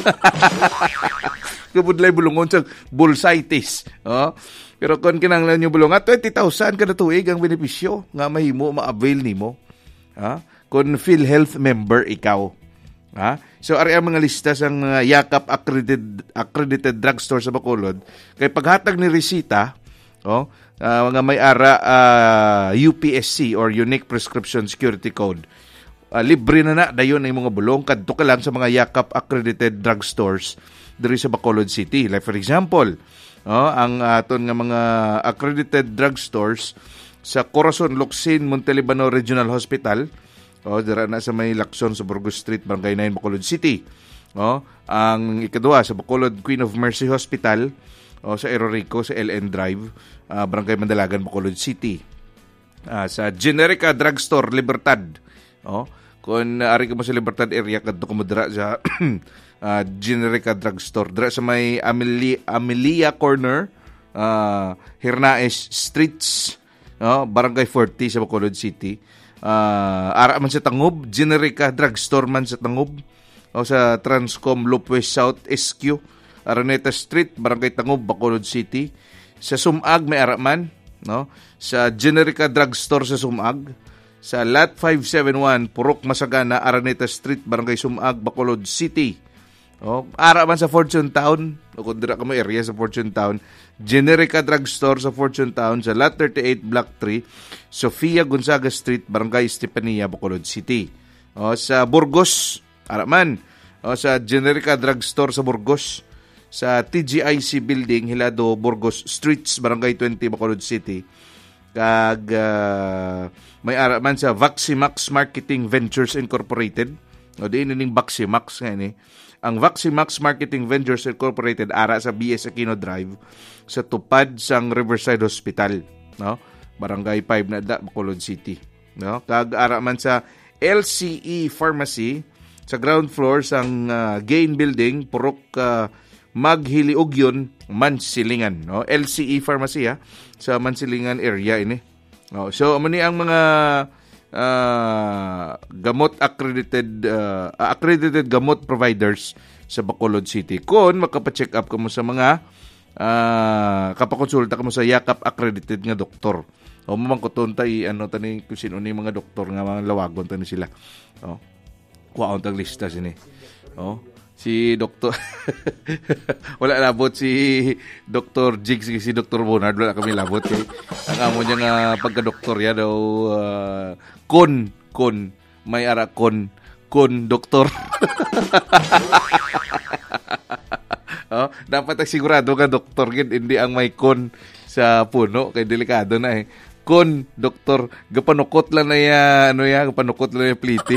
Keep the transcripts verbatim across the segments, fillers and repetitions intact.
Kabudlay bulungon sa bursitis. Oh. Pero kung kinanglan nyo bulungan, twenty thousand kada tuig ang benepisyo nga mahimo, ma-avail nimo. Ha? Kung PhilHealth member ikaw. Ha? So, ari ang mga lista sa uh, Yakap accredited, accredited drugstore sa Bacolod. Kay paghatag ni resita, oh, uh, mga may-ara uh, U P S C or Unique Prescription Security Code. Uh, libre na na dayon ang mga bulong kadto ka lang sa mga Yakap accredited drugstores diri sa Bacolod City. Like for example, oh, ang aton nga mga accredited drugstores sa Corazon Locsin Montelibano Regional Hospital, oh, dira na sa may Lacson sa Burgos Street, Barangay nine, Bacolod City. Oh, ang ikaduha sa Bacolod Queen of Mercy Hospital, oh, sa Erorico sa L N Drive, uh, Barangay Mandalagan, Bacolod City. Uh, sa Generica Drugstore Libertad, oh, kung uh, ari ka mo sa Libertad area kadto ka mo dira sa uh, Generica Drugstore dira sa may Amelia, Amelia Corner, uh, Hirnaes Streets, oh, Barangay forty sa Bacolod City. Uh, ara man sa Tangob, Generica Drugstore man sa Tangob, o sa Transcom Loop West South S Q, Araneta Street, Barangay Tangob, Bacolod City. Sa Sumag may ara man, no? Sa Generica Drugstore sa Sumag, sa Lot five seventy-one Purok Masagana, Araneta Street, Barangay Sumag, Bacolod City. Oh, ara man sa Fortune Town, o kung dira ka mo area sa Fortune Town, Generica Drugstore sa Fortune Town, sa Lot thirty-eight Block three, Sofia Gonzaga Street, Barangay Estepania, Bacolod City. O, sa Burgos, ara man, o, sa Generica Drugstore sa Burgos, sa T G I C Building, Hilado, Burgos Streets, Barangay twenty, Bacolod City. Kag uh, may ara man sa Vaximax Marketing Ventures Incorporated. O, di inining Vaximax nga ni. Ang Vaximax Marketing Ventures Incorporated ara sa B S Aquino Drive sa tupad sang Riverside Hospital, no? Barangay five na da, Bacolod City, no? Kag ara man sa L C E Pharmacy sa ground floor sang uh, Gain Building, Purok uh, Maghiliugyon, Mansilingan, no? L C E Pharmacy ha, sa Mansilingan area ini. No? So amo ni ang mga Uh, gamot accredited uh, accredited gamot providers sa Bacolod City. Kung makapacheck up ka mo sa mga uh, kapakonsulta ka mo sa Yakap accredited nga doktor. O mamangkuton tay ano tani kung sino ni mga doktor nga mga lawagon tani sila. Oh. Kuwaon tag lista sini. Oh. Si Doktor wala labot si Doktor Jigs, si Doktor Bonard wala kami labot kay ang amo niya nga pagka-doktor ya daw uh, kon kon may ara kon kon doktor. Oh, dapat ay sigurado ka doktor gid hindi ang may kon sa puno kay delikado na eh. Kon doktor gapanukot lang na ya ano ya gapanukot lang ya pliti.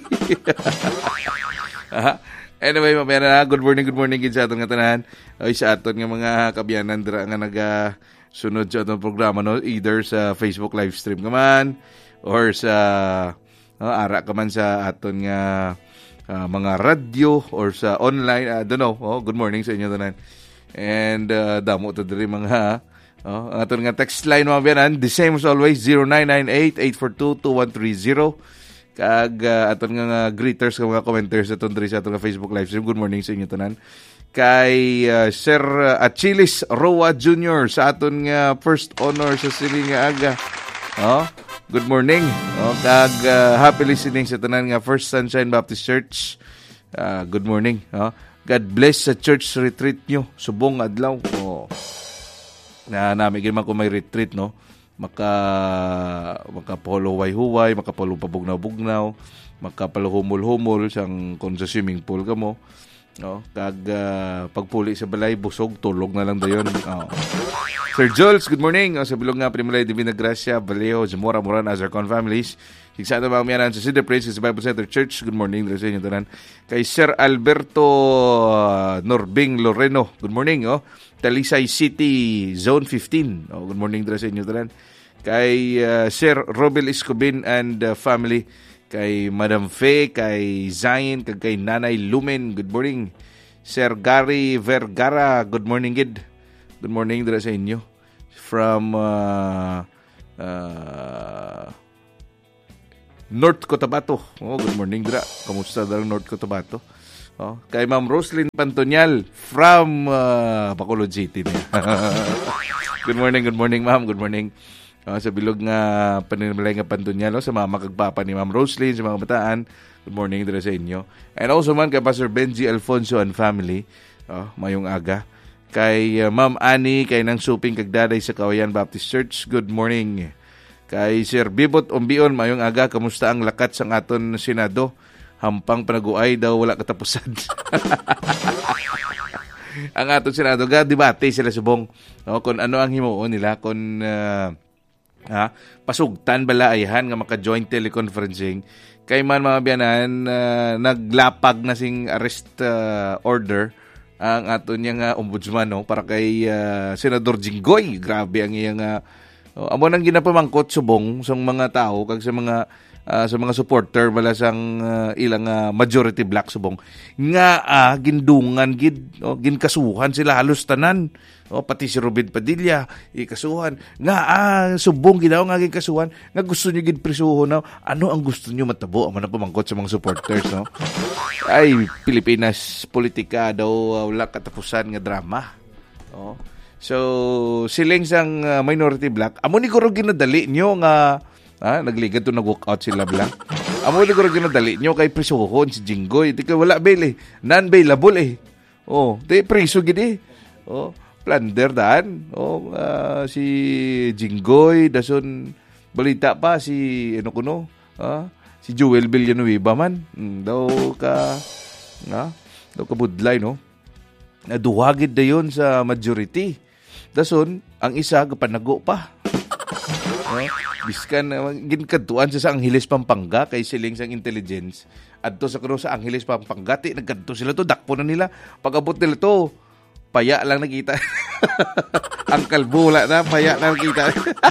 Anyway, mamaya na, good morning, good morning gid sa aton nga tanan. Oy sa aton nga mga kabyanan dira nga naga sunod sa aton programa, no, either sa Facebook live stream ka man or sa uh, ara ka man sa aton nga uh, mga radio or sa online, I uh, don't know. Oh, good morning sa inyo tanan. And uh, damo to diri mga oh, aton nga text line mga kabyanan, the same as always, zero nine nine eight, eight four two, two one three zero. Kag uh, aton nga uh, greeters ka mga commenters aton diri sa aton nga Facebook live stream. Good morning sa inyo tanan. Kay uh, Sir Achilis Roa Junior sa aton nga first honor sa siling nga aga. Oh, good morning. Oh, kag uh, happy listening sa tanan nga First Sunshine Baptist Church. Uh, good morning. Oh, God bless sa church retreat nyo subong adlaw. Oh. Na nami gyud man ko may retreat, no. Maka makapolo way-huway, makapolo pabugnaw-bugnaw, makapalo humol-humol sang kung sa swimming pool ka mo, no? Kag uh, pagpuli sa balay busog tulog na lang dayon. Oh. Sir Jules, good morning. Oh, sa bilog nga Primalay Divina Gracia, Vallejo, Zamora, Moran, Azarcon families. Sigsado mga miyanan sa Cedar Praise sa Bible Center Church. Good morning sa inyo tanan. Kay Sir Alberto uh, Norbing Loreno, good morning. Oh. Talisay City, Zone fifteen. Oh, good morning sa inyo tanan. Kay uh, Sir Robel Escobin and uh, family, kay Madam Fe, kay Zain, kag kay Nanay Lumen, good morning. Sir Gary Vergara, good morning gid. Good morning dira sa inyo. From uh, uh, North Cotabato. Oh, good morning dira. Kamusta daw North Cotabato? Oh, kay Ma'am Roslyn Pantonyal from uh, Bacolod City. Good morning, good morning ma'am, good morning. Uh, sa bilog nga paninimalay nga Pantonyal, no? Sa mga makagpapa ni Ma'am Roslyn, sa mga bataan, good morning dito sa inyo. And also man kay Pastor Benji Alfonso and family, oh, mayong aga. Kay uh, Ma'am Annie, kay nang suping kagdaday sa Kawayan Baptist Church, good morning. Kay Sir Bibot Ombion, mayong aga, kamusta ang lakat sang aton Senado? Hampang panaguay daw, wala katapusan. Ang aton Senado, ga debate sila subong, no, kung ano ang himuon nila, kung uh, ha, pasugtan bala ayahan nga maka-joint teleconferencing. Kay man mga biyanan, uh, naglapag na sing arrest uh, order ang aton niyang uh, ombudsman, no, para kay uh, Senador Jinggoy. Grabe ang iyang uh, oh, amo nang ginapamangkot subong sa mga tao kag sa mga uh, sa mga supporter bala sang uh, ilang uh, majority black subong nga uh, gindungan gid, oh, ginkasuhan sila halos tanan. Oh, pati si Robin Padilla ikasuhan nga ah, subong ginaw nga ginkasuhan nga gusto niyo gid prisuhon na ano ang gusto niyo matabo amo na pamangkot sa mga supporters, no. Ay Pilipinas politika daw uh, wala katapusan nga drama. Oh. So, siling sang uh, minority black, amo ni guro ginadali nyo nga, ah, nagligad to nag-walk out sila black. Amo ni guro ginadali nyo kay prisuhon si Jinggoy. Di ka wala bail eh. Non-bailable eh. Oh, di priso gid eh. Oh, plunder daan. Oh, uh, si Jinggoy, dason balita pa si ano kuno, ah, si Joel Villanueva man. Hmm, daw ka nga, daw ka budlay, no. Naduhagid dayon sa majority. Dason, ang isa, kapanago pa. No? Biskan, uh, ginkadtuan sa Angeles, Pampanga, kay siling sang intelligence. Adto sa kuno sa Angeles, Pampanga, ti, nagkadto sila to, dakpo na nila. Pag-abot nila to, paya lang nakita. Ang kalbo, wala na, paya lang nakita.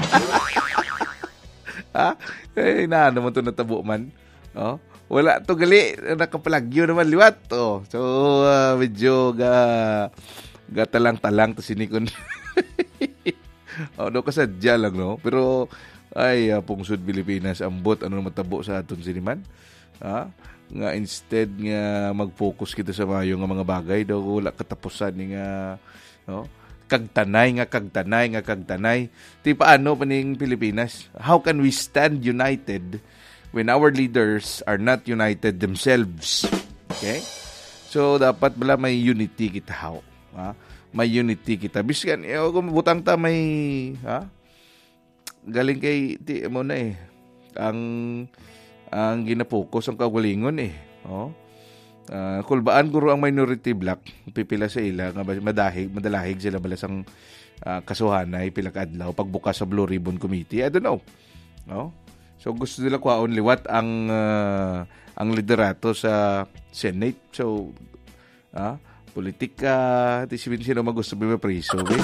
Ha? Eh, na, naman to natabo man. Oh? Wala to gali, nakapalagyo naman liwat. Oh. So, uh, medyo ga, ga talang-talang to sinikon. Oh, no, kasadya lang, no? Pero, ay, uh, pungsod Pilipinas, ambot, ano naman tabo sa aton siniman? Ha? Nga instead nga mag-focus kita sa mayo nga mga bagay, daw wala katapusan ni nga, no? Kagtanay nga, kagtanay nga, kagtanay. Di paano paning Pilipinas? How can we stand united when our leaders are not united themselves? Okay? So, dapat bala may unity kita, how? Ha? May unity kita. Biskan, eh, kung butang ta may, ha? Galing kay, di mo na eh, ang, ang ginapokus ang kagalingon eh. Oh? Uh, kulbaan guro ang minority black, pipila sa ila, nga madahig, madalahig sila bala sang uh, kasuhanay, pila ka adlaw, pagbukas sa Blue Ribbon Committee. I don't know. Oh? So, gusto nila kwaon liwat ang, uh, ang liderato sa Senate. So, ah, politika, tisibin sino magusto ba preso, eh?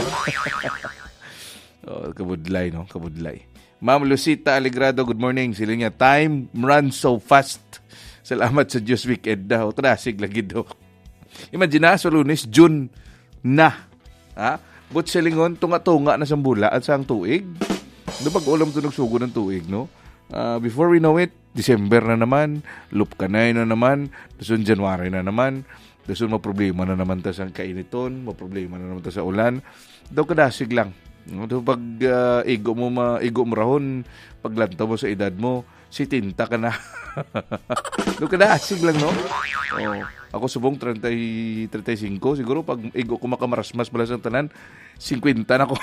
Oh, kabudlay, no? Kabudlay. Ma'am Lucita Aligrado, good morning. Sila niya, time runs so fast. Salamat sa Diyos, weekend daw. Trasig lagi daw. Imagine na, sa Lunes, June na. Ha? But sa lingon, tunga-tunga na sa bula at sa ang tuig. Doon pag-ulam ito nagsugo ng tuig, no? Uh, before we know it, December na naman, Lupkanay na naman, dasun January na naman, dasun maproblema na naman ta sa kainiton, maproblema na naman ta sa ulan. Daw kadasig lang. Doon pag uh, igo mo, ma, igo mo rahon, paglantaw mo sa edad mo, si tinta ka na. Doon kadasig lang, no? Oh, ako subong thirty, thirty-five, siguro pag igo ko makamarasmas pala sa tanan, fifty na ako.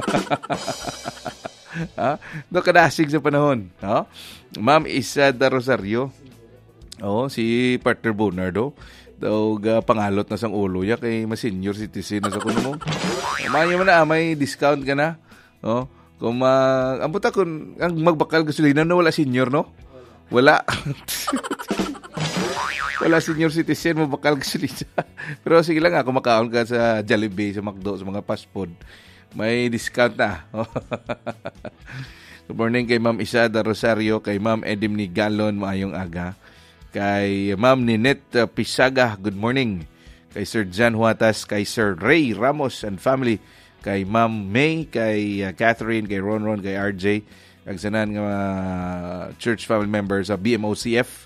Ha? Doon kadasig sa panahon. Ha? Ma'am Isada Rosario. Oh, si partner Bonardo. Daw ga pangalot na sang ulo ya kay mas senior citizen na sa kuno mo. Mayo man na may discount ka na. Oh, kung mag ang buta kun ang magbakal gasolina no wala senior no? Wala. Wala senior citizen mo bakal gasolina. Pero sige lang ako makaon ka sa Jollibee, sa McDo, sa mga fast food. May discount na. Good morning kay Ma'am Isada Rosario, kay Ma'am Edim ni Galon, maayong aga. Kay Ma'am Ninette Pisaga, good morning. Kay Sir Jan Huatas, kay Sir Ray Ramos and family. Kay Ma'am May, kay uh, Catherine, kay Ron Ron, kay R J. Kagsanan nga uh, church family members sa B M O C F.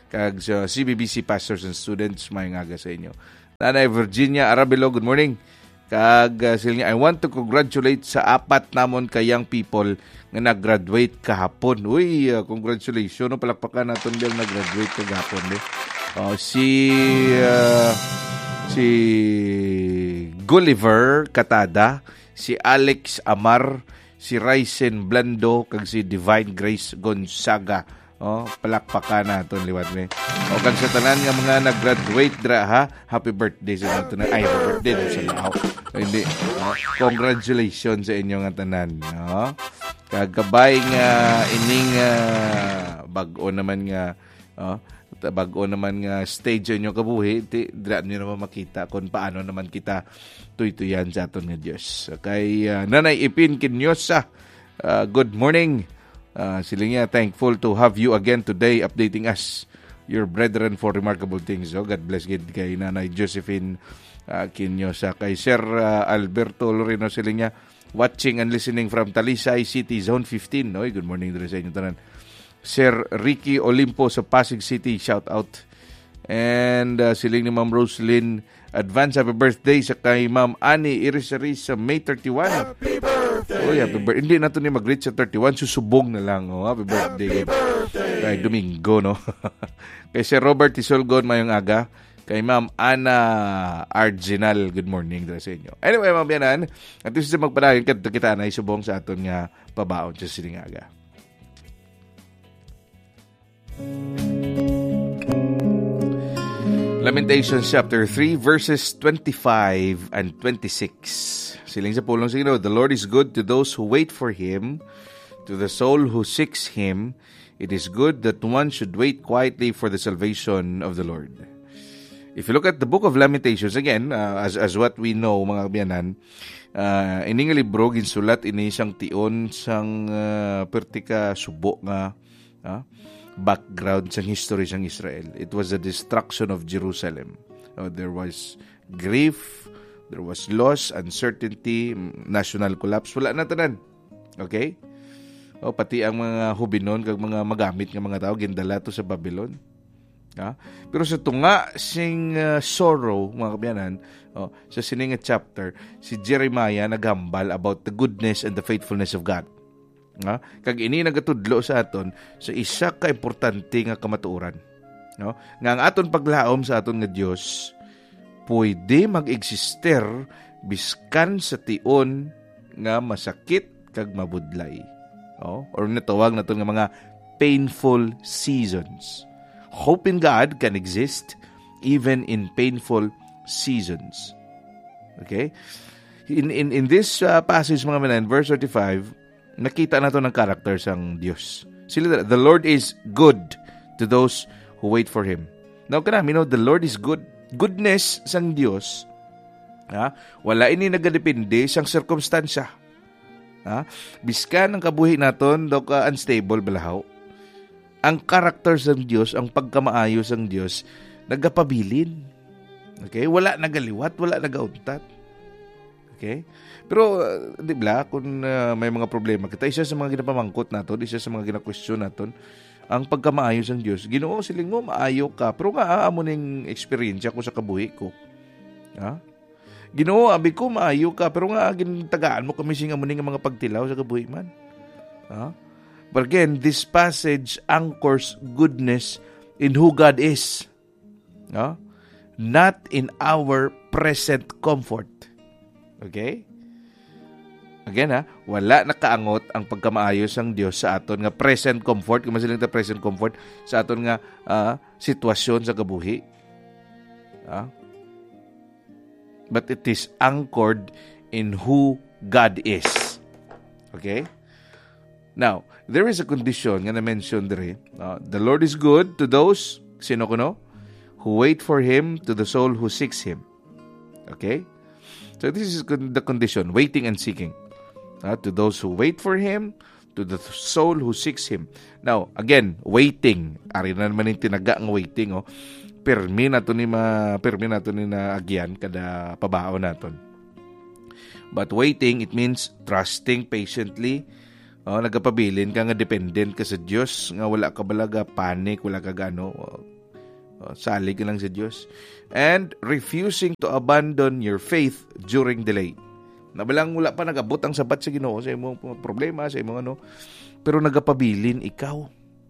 kag sa C B B C Pastors and Students, may ngaga sa inyo. Nanay Virginia Arabelo, good morning. Kag uh, sila niya, I want to congratulate sa apat namon ka young people nga nag-graduate kahapon. Uy, uh, congratulations. No, palakpakan natin din nag-graduate kahapon. Eh. Uh, si uh, si Gulliver Katada, si Alex Amar, si Ryzen Blando, kag si Divine Grace Gonzaga. Oh, palakpakan naton liwat ni. O kag sa tanan nga mga nag-graduate dra ha, happy birthday sa naton. Ay, happy birthday sa lao. Hindi. Oh, congratulations sa inyo nga tanan, no? Kag kabay nga ining uh, bag-o naman nga oh, bag-o naman nga stage inyo kabuhi, di dra niyo naman makita kung paano naman kita tuytuyan sa aton nga Dios. Kay uh, Nanay Ipin Kinyosa, uh, good morning. Uh, sila nga, thankful to have you again today updating us, your brethren, for remarkable things. So, God bless God kay Nanay Josephine uh, Kinyosa. Kay Sir uh, Alberto Loreno, sila nga, watching and listening from Talisay City, Zone fifteen. No? Good morning din sa inyo tanan. Sir Ricky Olimpo sa Pasig City, shout out. And uh, sila ni Ma'am Roslyn, advance happy birthday sa kay Ma'am Annie Irisari sa May thirty-first. Happy birthday! Oh, happy birthday. Hindi na ito ni mag-reach sa thirty-first, susubong na lang. Oh, happy birthday. Happy birthday. Kay Domingo, no? Kay Sir Robert Tisolgon, mayong aga. Kay Ma'am Ana Arginal, good morning sa inyo. Anyway, Ma'am Yanan, at least sa magpanayon, kita, kita na isubong sa aton nga pabaon sa siningaga. Lamentations chapter three verses twenty-five and twenty-six. Siling sa pulong sa Ginoo, the Lord is good to those who wait for Him, to the soul who seeks Him. It is good that one should wait quietly for the salvation of the Lord. If you look at the book of Lamentations, again, uh, as as what we know, mga kabiyanan, uh, ining libro ginsulat ini siyang tion sang uh, pertika subo nga uh, background sa history sang Israel. It was the destruction of Jerusalem. Uh, there was grief, there was loss, uncertainty, national collapse. Wala na tanan. Okay? O, pati ang mga hubinon, kag mga magamit ng mga tao, gindala to sa Babylon. Ha? Pero sa tunga sing uh, sorrow, mga kabiyanan, oh, sa sininga chapter, si Jeremiah naghambal about the goodness and the faithfulness of God. No? Kag ini nagatudlo sa aton sa isa ka importante nga kamatuoran, no? Nga ang aton paglaom sa aton nga Dios pwede mag-eksister biskan sa tion nga masakit kag mabudlay, no? Or natawag naton nga mga painful seasons. Hope in God can exist even in painful seasons. Okay? In in in this uh, passage, mga manan, verse thirty-five, nakita nato ng character sang Dios. Sila, the Lord is good to those who wait for Him. Now, kanami, no, the Lord is good. Goodness sang Dios, ha? Wala ini nagadepende sang circumstansya. Ha? Biskan ang kabuhi naton, daw ka unstable balahaw. Ang character sang Dios, ang pagkamaayo sang Dios, nagapabilin. Okay? Wala nagaliwat, wala nagauntat. Okay? Pero, uh, di ba, kung uh, may mga problema kita, isa sa mga ginapamangkot naton, isa sa mga gina-question naton, ang pagkamaayo sang Dios. Ginoo, siling mo, maayo ka, pero nga amo ning experience ko sa kabuhi ko. Ha? Ginoo, abi ko, maayo ka, pero nga gintagaan mo kami sing amo ning mga pagtilaw sa kabuhi man. Ha? But again, this passage anchors goodness in who God is. Ha? Not in our present comfort. Okay? Again ha, wala nakaangot ang pagkamaayos ang Dios sa aton nga present comfort, kung masiling ta present comfort sa aton nga uh, sitwasyon sa kabuhi. Uh, but it is anchored in who God is. Okay? Now, there is a condition nga na-mention dire. Uh, the Lord is good to those, sino kuno? Who wait for Him, to the soul who seeks Him. Okay? So this is the condition, waiting and seeking. Uh, to those who wait for Him, to the soul who seeks Him. Now, again, waiting. Ari na naman yung tinaga ang waiting. Oh. Permi na ito ni, ma, permi na ito ni na agyan kada pabao naton. But waiting, it means trusting patiently. Oh, nagapabilin ka nga dependent ka sa Diyos. Nga wala ka balaga panic, wala ka gano. Oh, Uh, salig ka lang sa Diyos. And refusing to abandon your faith during delay. Nabalang wala pa nag-abot ang sabat sa Ginoo sa imong problema, sa imong ano, pero nagapabilin ikaw.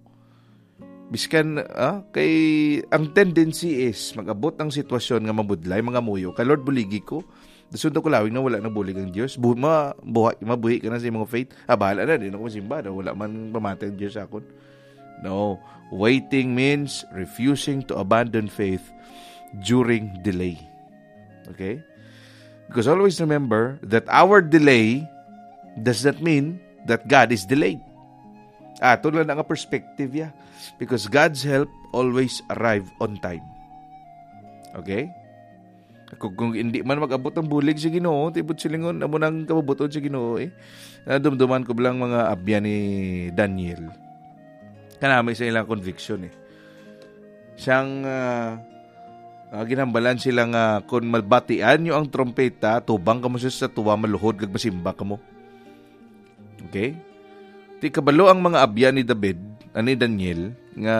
Biskan, ah, kay ang tendency is mag-abot ang sitwasyon nga mabudlay, mga muyo. Kay Lord, buligi ko. Dasunto ko lawing na wala na bulig ang Diyos. Bu- ma, buhay, mabuhi ka na sa imong faith. Ah, bahala na, di na ko masimba. Wala man pamatay ang Diyos sa akon. No. Waiting means refusing to abandon faith during delay. Okay? Because always remember that our delay does not mean that God is delayed. Ah, ito lang ang perspective ya. Because God's help always arrive on time. Okay? Kung, kung hindi man mag-abot ang bulig sa Ginoo, tibot silingon, amo nang kabubuton sa Ginoo eh. Nadumduman ko bilang mga abya ni Daniel. Kanamay sa ilang conviction eh. Siyang uh, uh, ginambalan silang uh, kung malbatian nyo ang trompeta, tubang ka mo sa tuwa, maluhod, kag masimba ka mo. Okay? Ti kabalo ang mga abya ni David, ani Daniel, nga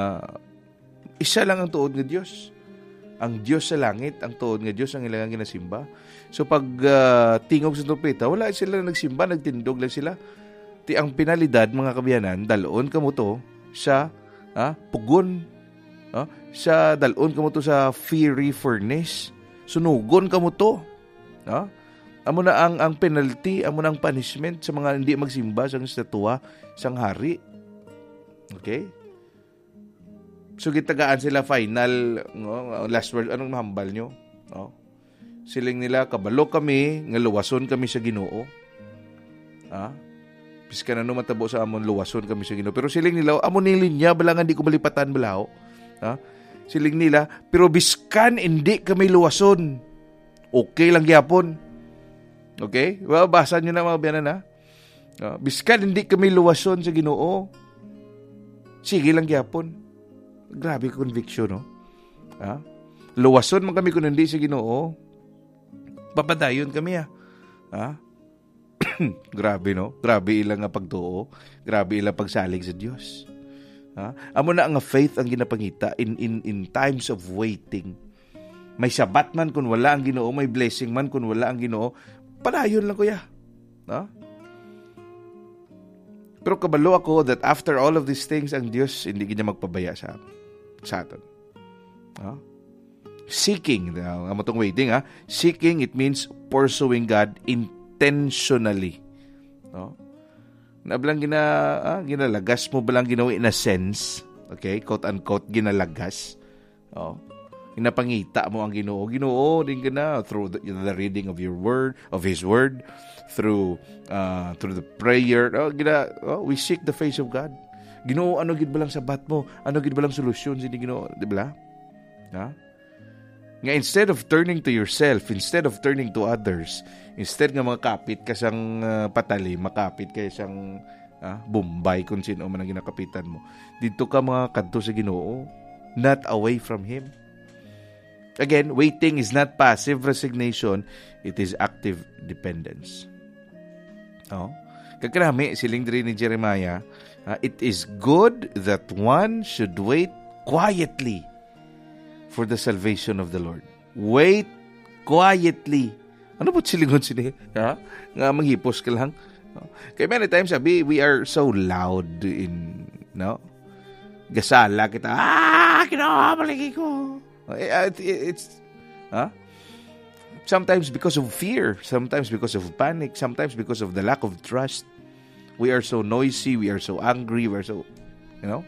isa lang ang tuod nga Diyos. Ang Diyos sa langit, ang tuod nga Diyos ang ilang ginasimba. So pag uh, tingog sa trompeta, wala sila nagsimba, nagtindog lang sila. Ti ang pinalidad, mga kabiyanan, dalon ka mo to sa ah, pugon. Ah, sa dalon ka mo to sa fiery furnace. Sunugon ka mo to. Ah, amo na ang, ang penalty, amo na ang punishment sa mga hindi magsimba sa estatwa sang hari. Okay? So gitagaan sila final, no, last word, anong mahambal nyo? No? Siling nila, kabalo kami, nga luwason kami sa Ginoo. Ha? Piskan ano matabo sa amon, luwason kami sa Ginoo. Pero siling nila, amon nilin niya, balangan di ko malipatan balao. Ha? Siling nila, pero biskan hindi kami luwason. Okay lang gyapon. Okay? Well, basa nyo na mga biyanan ha. Uh, biskan hindi kami luwason sa Ginoo. Sige lang gyapon. Grabe conviction, no? Ha? Luwason man kami kung hindi sa Ginoo. Papadayon kami, ha? Ha? Grabe, no? Grabe ilang nga pagtuo. Grabe ilang pagsalig sa Diyos. Ha? Amo na ang faith ang ginapangita in, in, in times of waiting. May sabat man kung wala ang Ginoo, may blessing man kung wala ang Ginoo. Padayon lang, kuya. Ha? Pero kabalo ako that after all of these things, ang Diyos hindi niya magpabaya sa sa atin. Huh? Seeking, uh, matong waiting, ha? Seeking, it means pursuing God intentionally. No? Nabalang gina, ah, ginalagas mo balang ginawa in a sense, okay, quote-unquote, ginalagas. Oh. Inapangita mo ang Ginoo. Ginoo din ka na through the, you know, the reading of your word, of His word, through uh, through the prayer. Oh, gina, oh, we seek the face of God. Ginoo, ano gid ba lang sabat mo? Ano gid ba lang solusyon sini Ginoo, di ba? Ha? Nga instead of turning to yourself, instead of turning to others, instead nga makapit ka sang uh, patali, makapit ka sang uh, Bombay kung sino man ang ginakapitan mo. Dito ka mga kadto sa Ginoo, not away from Him. Again, waiting is not passive resignation, it is active dependence. Oh. Kakrami, siling diri ni Jeremiah, uh, it is good that one should wait quietly for the salvation of the Lord. Wait quietly. Ano po silingon sini? Ha? Nga manghipos ka lang. No? Kaya many times, sabi, we are so loud in, no? Gasala kita. Ah! Kinamalagi ko. It's, huh? Sometimes because of fear, sometimes because of panic, sometimes because of the lack of trust. We are so noisy, we are so angry, we are so, you know.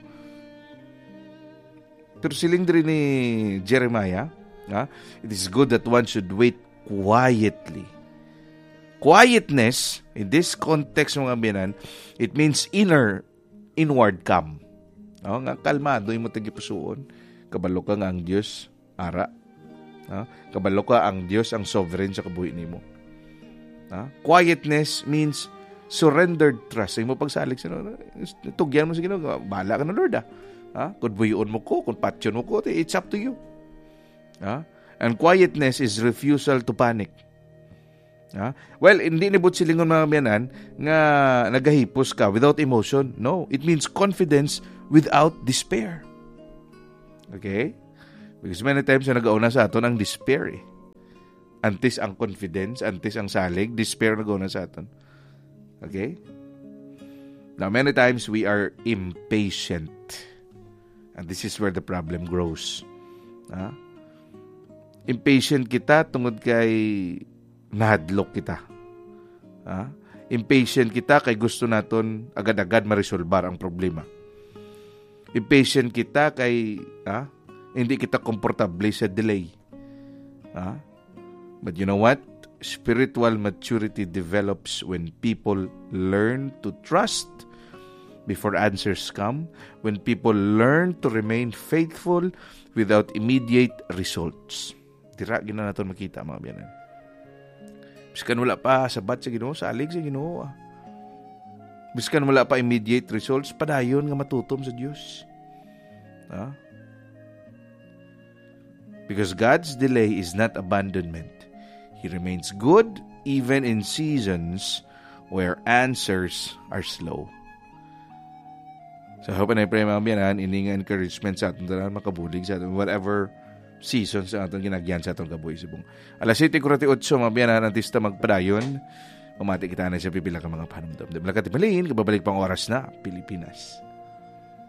Pero siling din ni Jeremiah, huh? It is good that one should wait quietly. Quietness, in this context mga binan, it means inner, inward calm. No? Nga kalmado yung matagipusoon. Kabalo ka nga ang Diyos, ara. Ha? Kabalo ka ang Diyos, ang sovereign sa kabuhi nimo. Ha? Quietness means surrendered trust. Ay mo pagsalig sa tugyan mo sa Ginoo, bahala ka na Lord. Ha? Ha? Kung buyon mo ko, kung patyon mo ko, it's up to you. Ha? And quietness is refusal to panic. Ha? Well, hindi nibot silingon mga biyanan nga nagahipos ka without emotion. No, it means confidence without despair. Okay? Because many times na nag-auna sa aton ang despair eh. Antes ang confidence, antes ang salig, despair nag-auna sa aton. Okay? Now, many times we are impatient. And this is where the problem grows. Ha? Impatient kita tungod kay nahadlok kita. Ha? Impatient kita kay gusto naton agad-agad ma-resolbar ang problema. Impatient kita kay ha? Hindi kita komportable sa delay. Ha? But you know what? Spiritual maturity develops when people learn to trust before answers come, when people learn to remain faithful without immediate results. Dira gina naton makita mga biyanan. Biskan wala pa sabat sa Ginoo, salig sa Ginoo. Biskan wala pa immediate results, padayon nga matutom sa Dios. Ha? Because God's delay is not abandonment. He remains good even in seasons where answers are slow. So I hope and I pray mga biyanan, ini nga encouragement sa aton tanan makabulig sa aton whatever season sa aton ginagyan sa aton kabuhi subong. Alas eight forty-eight mga biyanan artista magpadayon. Umati kita na sa pipila ka mga panumdum. Dibla ka tibalin, kababalik pang oras na Pilipinas.